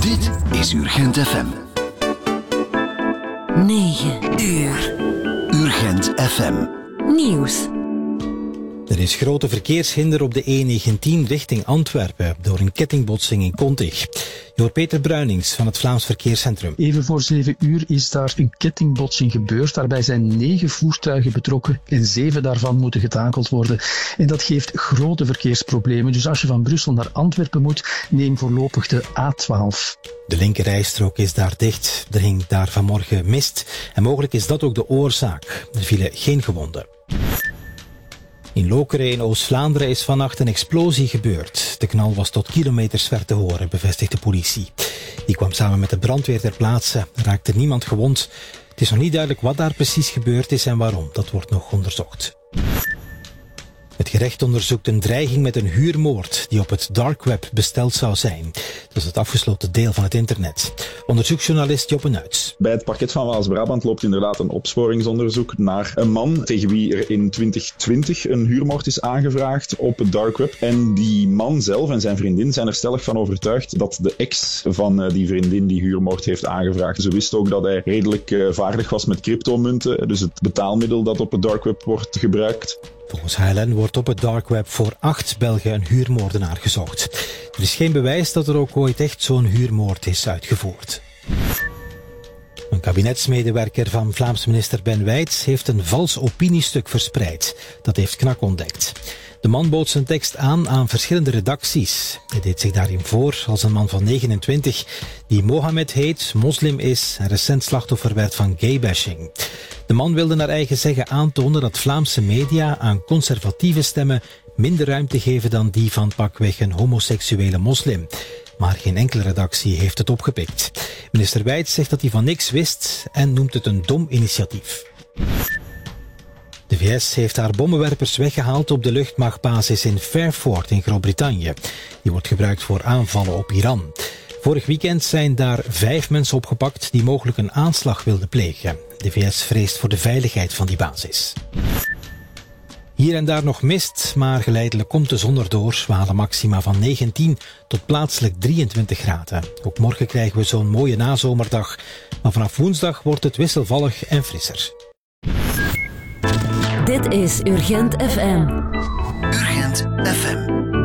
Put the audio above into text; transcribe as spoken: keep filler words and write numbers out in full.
Dit is Urgent F M. negen uur. Urgent F M. Nieuws. Er is grote verkeershinder op de E negentien richting Antwerpen door een kettingbotsing in Kontig. Je hoort Peter Bruinings van het Vlaams Verkeerscentrum. Even voor zeven uur is daar een kettingbotsing gebeurd. Daarbij zijn negen voertuigen betrokken en zeven daarvan moeten getakeld worden. En dat geeft grote verkeersproblemen. Dus als je van Brussel naar Antwerpen moet, neem voorlopig de A twaalf. De linkerrijstrook is daar dicht. Er hing daar vanmorgen mist. En mogelijk is dat ook de oorzaak. Er vielen geen gewonden. In Lokeren in Oost-Vlaanderen is vannacht een explosie gebeurd. De knal was tot kilometers ver te horen, bevestigt de politie. Die kwam samen met de brandweer ter plaatse. Er raakte niemand gewond. Het is nog niet duidelijk wat daar precies gebeurd is en waarom. Dat wordt nog onderzocht. Het gerecht onderzoekt een dreiging met een huurmoord die op het dark web besteld zou zijn. Dat is het afgesloten deel van het internet. Onderzoeksjournalist Joppe Nuits. Bij het parket van Waals-Brabant loopt inderdaad een opsporingsonderzoek naar een man tegen wie er in twintig twintig een huurmoord is aangevraagd op het dark web. En die man zelf en zijn vriendin zijn er stellig van overtuigd dat de ex van die vriendin die huurmoord heeft aangevraagd. Ze wist ook dat hij redelijk vaardig was met cryptomunten, dus het betaalmiddel dat op het dark web wordt gebruikt. Volgens H L N wordt op het dark web voor acht Belgen een huurmoordenaar gezocht. Er is geen bewijs dat er ook ooit echt zo'n huurmoord is uitgevoerd. Een kabinetsmedewerker van Vlaams minister Ben Wijts heeft een vals opiniestuk verspreid. Dat heeft Knak ontdekt. De man bood zijn tekst aan aan verschillende redacties. Hij deed zich daarin voor als een man van negenentwintig die Mohammed heet, moslim is en recent slachtoffer werd van gaybashing. De man wilde naar eigen zeggen aantonen dat Vlaamse media aan conservatieve stemmen minder ruimte geven dan die van pakweg een homoseksuele moslim. Maar geen enkele redactie heeft het opgepikt. Minister Wijts zegt dat hij van niks wist en noemt het een dom initiatief. De V S heeft haar bommenwerpers weggehaald op de luchtmachtbasis in Fairford in Groot-Brittannië. Die wordt gebruikt voor aanvallen op Iran. Vorig weekend zijn daar vijf mensen opgepakt die mogelijk een aanslag wilden plegen. De V S vreest voor de veiligheid van die basis. Hier en daar nog mist, maar geleidelijk komt de zon erdoor. We halen maxima van negentien tot plaatselijk drieëntwintig graden. Ook morgen krijgen we zo'n mooie nazomerdag. Maar vanaf woensdag wordt het wisselvallig en frisser. Dit is Urgent F M. Urgent F M.